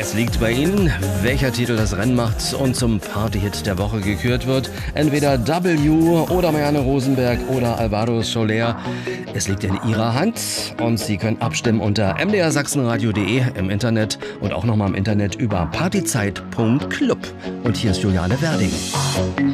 Es liegt bei Ihnen, welcher Titel das Rennen macht und zum Partyhit der Woche gekürt wird. Entweder W oder Marianne Rosenberg oder Alvaro Soler. Es liegt in Ihrer Hand und Sie können abstimmen unter mdrsachsenradio.de im Internet und auch nochmal im Internet über partyzeit.club. Und hier ist Juliane Werding.